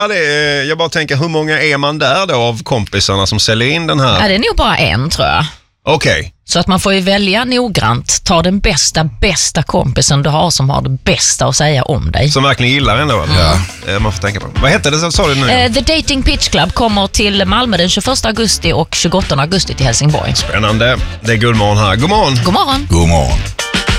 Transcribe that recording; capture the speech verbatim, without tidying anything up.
Ja, det är, jag bara tänker, hur många är man där då av kompisarna som säljer in den här? Ja, det är nog bara en, tror jag. Okej. Okay. Så att man får ju välja noggrant. Ta den bästa, bästa kompisen du har som har det bästa att säga om dig. Som verkligen gillar en då? Mm. Ja. Man får tänka på. Vad hette det så sa du nu? Uh, The Dating Pitch Club kommer till Malmö den tjugoförsta augusti och tjugoåttonde augusti till Helsingborg. Spännande. Det är Guldmorgon här. God morgon. God morgon. God morgon.